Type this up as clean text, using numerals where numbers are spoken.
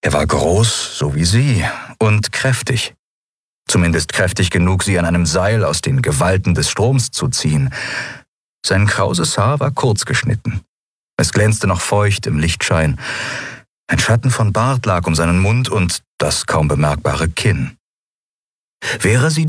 Er war groß, so wie sie, und kräftig. Zumindest kräftig genug, sie an einem Seil aus den Gewalten des Stroms zu ziehen. Sein krauses Haar war kurz geschnitten. Es glänzte noch feucht im Lichtschein. Ein Schatten von Bart lag um seinen Mund und das kaum bemerkbare Kinn. Wäre sie